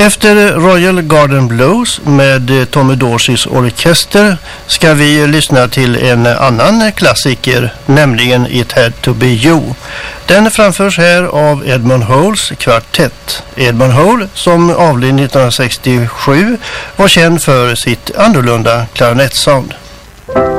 Efter Royal Garden Blues med Tommy Dorseys orkester ska vi lyssna till en annan klassiker, nämligen It Had To Be You. Den framförs här av Edmund Holes kvartett. Edmund Hole, som avled 1967, var känd för sitt annorlunda klarinettsound.